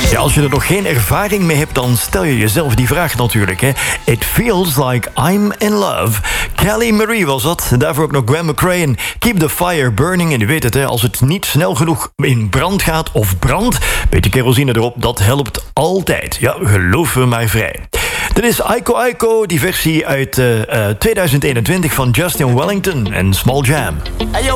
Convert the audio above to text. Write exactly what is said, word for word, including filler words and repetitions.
Ja, als je er nog geen ervaring mee hebt, dan stel je jezelf die vraag natuurlijk. Hè. It feels like I'm in love. Kelly Marie was dat. Daarvoor ook nog Gwen McCrae en Keep the Fire Burning. En u weet het, hè, als het niet snel genoeg in brand gaat of brandt, beetje kerosine erop, dat helpt altijd. Ja, geloof me maar vrij. Dit is Aiko Aiko, die versie uit uh, uh, tweeduizend eenentwintig van Justin Wellington en Small Jam. Hey yo,